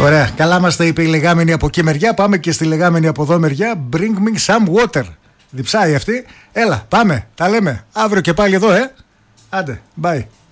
Ωραία. Καλά μας τα είπε η λεγάμενη από εκεί μεριά. Πάμε και στη λεγάμενη από εδώ μεριά. Bring me some water. Διψάει αυτή. Έλα, πάμε. Τα λέμε αύριο και πάλι εδώ, Άντε, bye.